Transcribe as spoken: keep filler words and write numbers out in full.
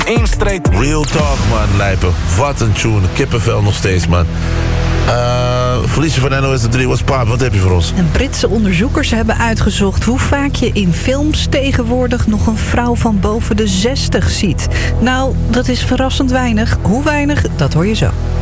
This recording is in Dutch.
Eén streep. Real talk, man, lijpen. Wat een tune. Kippenvel nog steeds, man. Uh, Felicia van N O S drie, wat paap, wat heb je voor ons? En Britse onderzoekers hebben uitgezocht hoe vaak je in films tegenwoordig nog een vrouw van boven de zestig ziet. Nou, dat is verrassend weinig. Hoe weinig, dat hoor je zo.